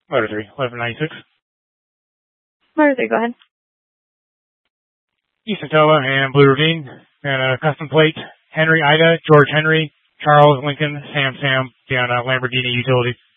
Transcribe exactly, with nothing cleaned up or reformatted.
Motor three, eleven ninety-six. Motor three, go ahead. East Centola and Blue Ravine. And a custom plate, Henry Ida, George Henry, Charles Lincoln, Sam Sam, down uh, Lamborghini Utilities.